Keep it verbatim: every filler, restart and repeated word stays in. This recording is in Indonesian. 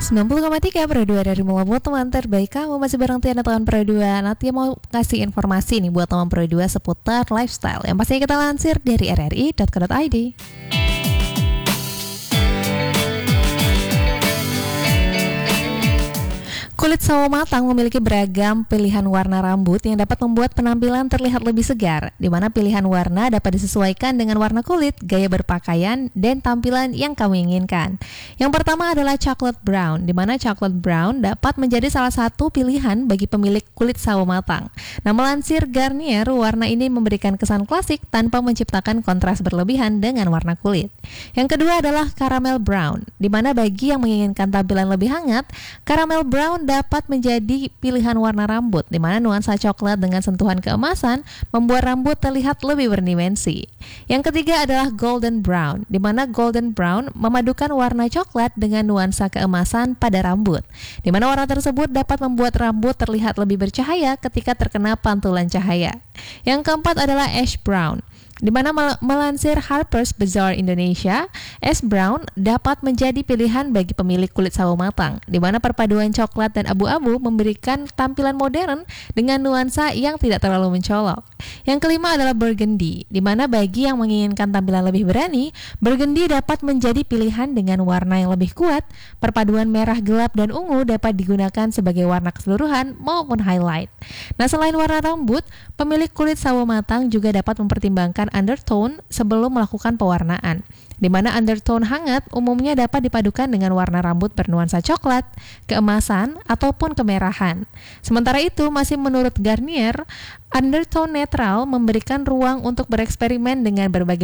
sembilan puluh koma tiga Pro dua dari Mula buat teman terbaik kamu. Masih bareng Tiana teman Pro dua. Nanti mau kasih informasi nih buat teman Pro dua seputar lifestyle yang pastinya kita lansir dari r r i dot co dot i d. Kulit sawo matang memiliki beragam pilihan warna rambut yang dapat membuat penampilan terlihat lebih segar, di mana pilihan warna dapat disesuaikan dengan warna kulit, gaya berpakaian, dan tampilan yang kamu inginkan. Yang pertama adalah chocolate brown, di mana chocolate brown dapat menjadi salah satu pilihan bagi pemilik kulit sawo matang. Nah, melansir Garnier, warna ini memberikan kesan klasik tanpa menciptakan kontras berlebihan dengan warna kulit. Yang kedua adalah caramel brown, di mana bagi yang menginginkan tampilan lebih hangat, caramel brown dapat menjadi pilihan warna rambut, di mana nuansa coklat dengan sentuhan keemasan membuat rambut terlihat lebih berdimensi. Yang ketiga adalah golden brown, di mana golden brown memadukan warna coklat dengan nuansa keemasan pada rambut, di mana warna tersebut dapat membuat rambut terlihat lebih bercahaya ketika terkena pantulan cahaya. Yang keempat adalah ash brown, di mana melansir Harper's Bazaar Indonesia, ash brown dapat menjadi pilihan bagi pemilik kulit sawo matang, di mana perpaduan coklat dan abu-abu memberikan tampilan modern dengan nuansa yang tidak terlalu mencolok. Yang kelima adalah burgundy, di mana bagi yang menginginkan tampilan lebih berani, burgundy dapat menjadi pilihan dengan warna yang lebih kuat. Perpaduan merah gelap dan ungu dapat digunakan sebagai warna keseluruhan maupun highlight. Nah, selain warna rambut, pemilik kulit sawo matang juga dapat mempertimbangkan undertone sebelum melakukan pewarnaan, di mana undertone hangat umumnya dapat dipadukan dengan warna rambut bernuansa coklat, keemasan, ataupun kemerahan. Sementara itu, masih menurut Garnier, undertone netral memberikan ruang untuk bereksperimen dengan berbagai